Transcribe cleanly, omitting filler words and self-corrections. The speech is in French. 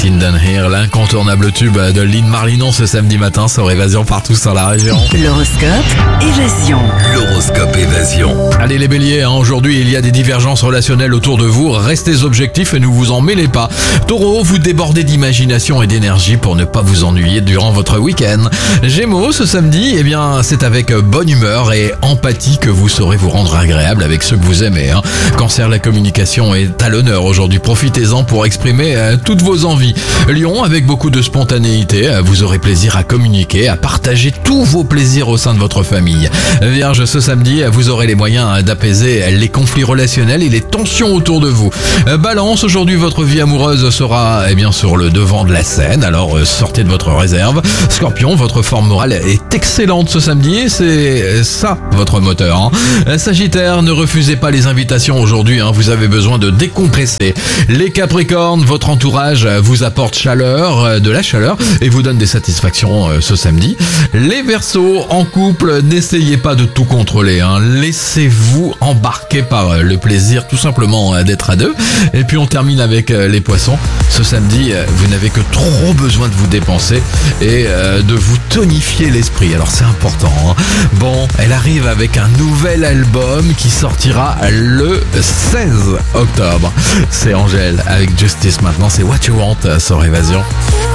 Martin Dunhill, l'incontournable tube de Lynn Marlinon ce samedi matin sur Évasion partout sur la région. L'horoscope Évasion. L'horoscope Évasion. Allez les béliers, aujourd'hui il y a des divergences relationnelles autour de vous, restez objectifs et ne vous en mêlez pas. Taureau, vous débordez d'imagination et d'énergie pour ne pas vous ennuyer durant votre week-end. Gémeaux, ce samedi, c'est avec bonne humeur et empathie que vous saurez vous rendre agréable avec ceux que vous aimez. Cancer, la communication est à l'honneur aujourd'hui, profitez-en pour exprimer toutes vos envies. Lion, avec beaucoup de spontanéité, vous aurez plaisir à communiquer, à partager tous vos plaisirs au sein de votre famille. Vierge, ce samedi, vous aurez les moyens d'apaiser les conflits relationnels et les tensions autour de vous. Balance, aujourd'hui votre vie amoureuse sera sur le devant de la scène, alors sortez de votre réserve. Scorpion, votre forme morale est excellente ce samedi, c'est ça votre moteur. Sagittaire, ne refusez pas les invitations aujourd'hui, vous avez besoin de décompresser. Les Capricornes, votre entourage vous apporte de la chaleur et vous donne des satisfactions ce samedi. Les Verseaux, en couple, n'essayez pas de tout contrôler, laissez-vous embarquer par le plaisir tout simplement d'être à deux. Et puis on termine avec les Poissons. Ce samedi, vous n'avez que trop besoin de vous dépenser et de vous tonifier l'esprit. Alors c'est important. Bon, elle arrive avec un nouvel album qui sortira le 16 octobre. C'est Angèle avec Justice maintenant, c'est What You Want sur Évasion.